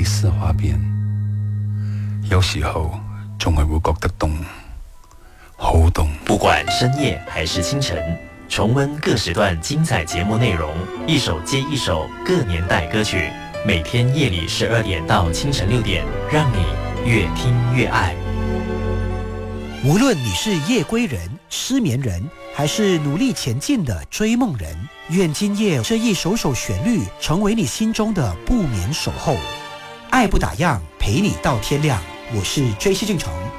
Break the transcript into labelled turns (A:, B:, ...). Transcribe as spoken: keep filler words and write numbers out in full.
A: 类似畫面，有時候仲係會覺得凍，好凍。
B: 不管深夜還是清晨，重溫各時段精彩節目內容，一首接一首各年代歌曲，每天夜裡十二點到清晨六點，讓你越聽越愛。
C: 無論你是夜歸人、失眠人，還是努力前進的追夢人，願今夜這一首首旋律成為你心中的不眠守候。愛不打烊，陪你到天亮。我是追西俊成。